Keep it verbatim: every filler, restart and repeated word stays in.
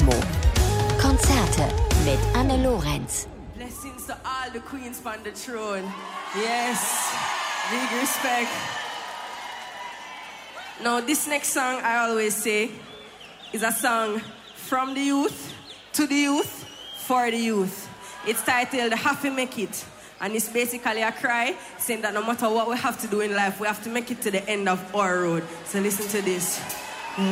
Atmo. Konzerte mit Anne Lorenz. Blessings to all the queens on the throne. Yes, big respect. Now, this next song, I always say, is a song from the youth, to the youth, for the youth. It's titled Have to Make It. And it's basically a cry saying that no matter what we have to do in life, we have to make it to the end of our road. So listen to this.